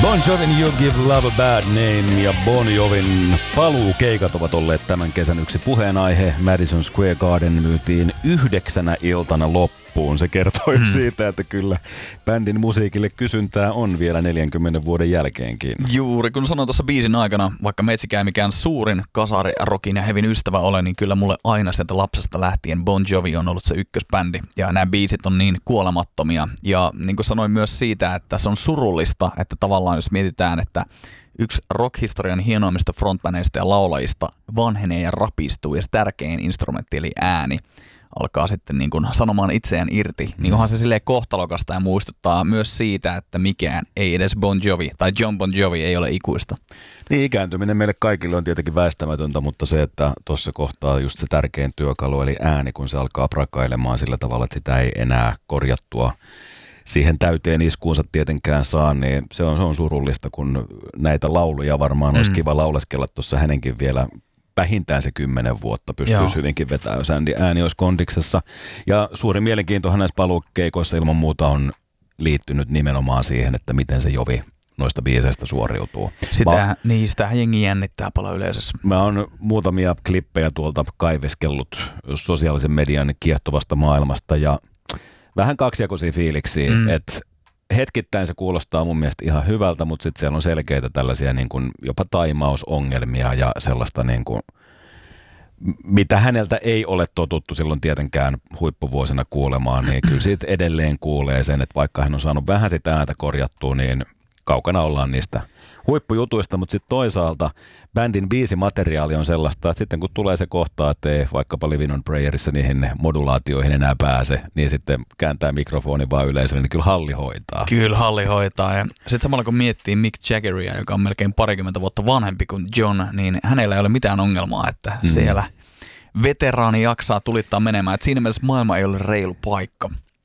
Bon Jovin You Give Love a Bad Name ja Bon Jovin paluukeikat ovat olleet tämän kesän yksi puheenaihe. Madison Square Garden myytiin 9 iltana loppuun. Se kertoo siitä, että kyllä bändin musiikille kysyntää on vielä 40 vuoden jälkeenkin. Juuri, kun sanoin tuossa biisin aikana, vaikka metsikään mikään suurin kasari, rockin ja heavyn ystävä ole, niin kyllä mulle aina sieltä lapsesta lähtien Bon Jovi on ollut se ykkösbändi. Ja nämä biisit on niin kuolemattomia. Ja niin kuin sanoin myös siitä, että se on surullista, että tavallaan jos mietitään, että yksi rock-historian hienoimmista frontmaneista ja laulajista vanhenee ja rapistuu ja se tärkein instrumentti eli ääni alkaa sitten niin kuin sanomaan itseään irti, niin onhan se silleen kohtalokasta ja muistuttaa myös siitä, että mikään ei edes Bon Jovi tai John Bon Jovi ei ole ikuista. Niin, ikääntyminen meille kaikille on tietenkin väistämätöntä, mutta se, että tuossa kohtaa just se tärkein työkalu eli ääni, kun se alkaa prakailemaan sillä tavalla, että sitä ei enää korjattua siihen täyteen iskuunsa tietenkään saa, niin se on surullista, kun näitä lauluja varmaan olisi kiva lauleskella tuossa hänenkin vielä vähintään se 10 vuotta pystyisi hyvinkin vetämään, jos ääni olisi kondiksessa. Ja suuri mielenkiintohan näissä paluukeikoissa ilman muuta on liittynyt nimenomaan siihen, että miten se Jovi noista biiseistä suoriutuu. Niistä jengi jännittää paljon yleisössä. Mä oon muutamia klippejä tuolta kaiveskellut sosiaalisen median kiehtovasta maailmasta ja vähän kaksijakoisia fiiliksiä, että hetkittäin se kuulostaa mun mielestä ihan hyvältä, mutta sitten siellä on selkeitä tällaisia niin kuin jopa taimausongelmia ja sellaista niin kuin, mitä häneltä ei ole totuttu silloin tietenkään huippuvuosina kuulemaan, niin kyllä siitä edelleen kuulee sen, että vaikka hän on saanut vähän sitä ääntä korjattua, niin kaukana ollaan niistä huippujutuista, mutta sitten toisaalta bändin biisimateriaali on sellaista, että sitten kun tulee se kohta, että ei vaikkapa Living on Prayerissa niihin modulaatioihin enää pääse, niin sitten kääntää mikrofonin vaan yleisölle, niin kyllä halli hoitaa. Kyllä halli hoitaa. Ja sitten samalla kun miettii Mick Jaggeria, joka on melkein 20 vuotta vanhempi kuin John, niin hänellä ei ole mitään ongelmaa, että siellä veteraani jaksaa tulittaa menemään. Et siinä mielessä maailma ei ole reilu paikka.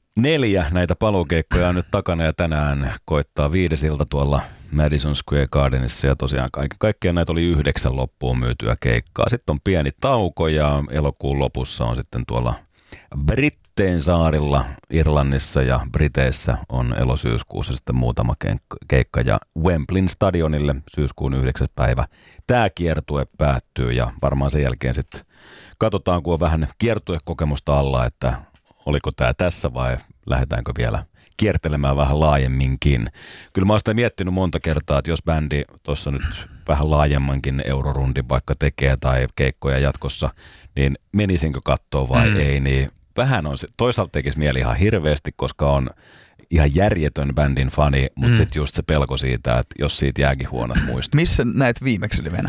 4 näitä paluukeikkoja on nyt takana ja tänään koittaa 5. ilta tuolla Madison Square Gardenissa ja tosiaan kaikkia näitä oli 9 loppuun myytyä keikkaa. Sitten on pieni tauko ja elokuun lopussa on sitten tuolla Brittein saarilla Irlannissa ja Briteissä on elosyyskuussa sitten muutama keikka ja Wembleyn stadionille syyskuun 9. päivä. Tämä kiertue päättyy ja varmaan sen jälkeen sitten katsotaan, kun on vähän kiertuekokemusta alla, että oliko tämä tässä vai lähdetäänkö vielä kiertelemään vähän laajemminkin. Kyllä mä oon sitä miettinyt monta kertaa, että jos bändi tuossa nyt vähän laajemmankin eurorundin vaikka tekee tai keikkoja jatkossa, niin menisinkö katsoa vai ei, niin vähän on se. Toisaalta tekisi mieli ihan hirveästi, koska on ihan järjetön bändin fani, mutta sitten just se pelko siitä, että jos siitä jääkin huonot muistot. Missä näet viimeksi livenä?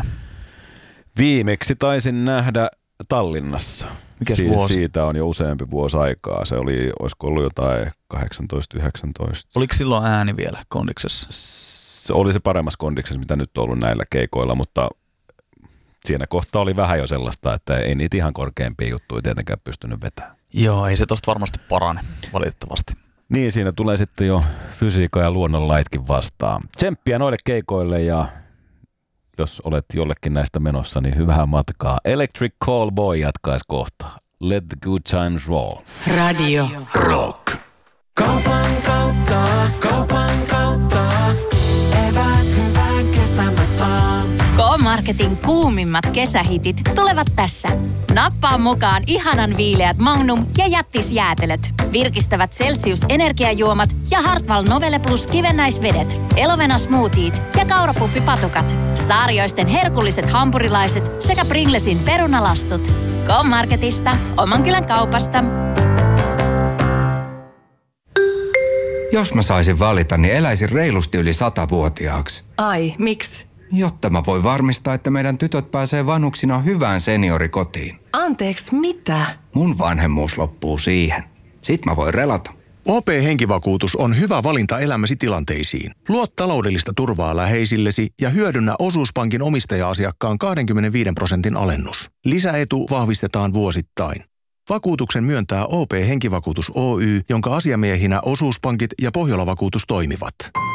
Viimeksi taisin nähdä Tallinnassa. Mikäs vuosi? Siitä on jo useampi vuosi aikaa. Se oli, olisiko ollut jotain 18-19. Oliko silloin ääni vielä kondiksessa? Se oli se paremmassa kondiksessa, mitä nyt on ollut näillä keikoilla, mutta siinä kohtaa oli vähän jo sellaista, että ei niitä ihan korkeampia juttuja tietenkään pystynyt vetämään. Joo, ei se tosta varmasti parane, valitettavasti. Niin, siinä tulee sitten jo fysiikka ja luonnonlaitkin vastaan. Tsemppiä noille keikoille ja jos olet jollekin näistä menossa, niin hyvää matkaa. Electric Callboy jatkaisi kohta. Let the good times roll. Radio Rock. Kaupan kautta, eväät hyvän kesän saan. K-Marketin kuumimmat kesähitit tulevat tässä. Nappaa mukaan ihanan viileät Magnum ja jättisjäätelöt. Virkistävät Celsius-energiajuomat ja Hartwall Novelle Plus kivennäisvedet. Elovena smoothiet ja kaurapuffipatukat. Saarioisten herkulliset hampurilaiset sekä Pringlesin perunalastut. K-Marketista, oman kylän kaupasta. Jos mä saisin valita, niin eläisin reilusti yli 100-vuotiaaksi. Ai, miksi? Jotta mä voin varmistaa, että meidän tytöt pääsee vanhuksina hyvään seniorikotiin. Anteeksi, mitä? Mun vanhemmuus loppuu siihen. Sitten mä voin relata. OP-henkivakuutus on hyvä valinta elämäsi tilanteisiin. Luo taloudellista turvaa läheisillesi ja hyödynnä osuuspankin omistaja-asiakkaan 25% alennus. Lisäetu vahvistetaan vuosittain. Vakuutuksen myöntää OP-henkivakuutus Oy, jonka asiamiehinä osuuspankit ja Pohjola-vakuutus toimivat.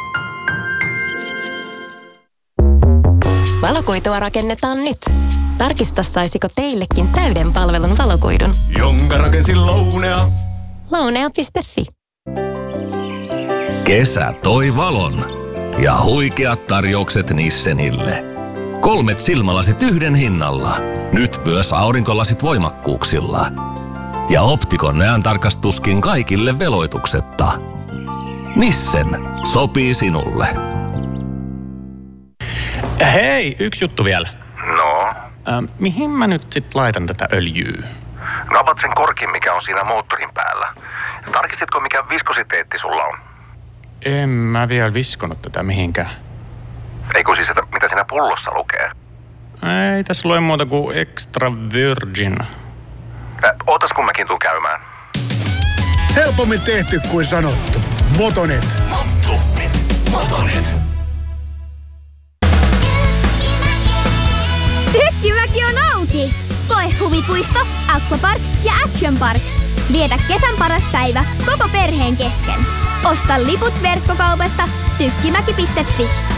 Valokuitua rakennetaan nyt. Tarkista, saisiko teillekin täyden palvelun valokuidun. Jonka rakensin Lounea. Lounea.fi. Kesä toi valon. Ja huikeat tarjoukset Nissenille. 3 silmälasit yhden hinnalla. Nyt myös aurinkolasit voimakkuuksilla. Ja Optikon näöntarkastuskin kaikille veloituksetta. Nissen sopii sinulle. Hei, yksi juttu vielä. No? Mihin mä nyt sit laitan tätä öljyä? Napat sen korkin, mikä on siinä moottorin päällä. Tarkistitko, mikä viskositeetti sulla on? En mä vielä viskonut tätä mihinkään. Eikö siis, mitä siinä pullossa lukee? Ei tässä lue muuta kuin extra virgin. Ootas kun mäkin tuun käymään. Helpommin tehty kuin sanottu. Motonet. Motonet. Tykkimäki on auki! Koe huvipuisto, aquapark ja action park. Vietä kesän paras päivä koko perheen kesken. Osta liput verkkokaupasta tykkimäki.fi.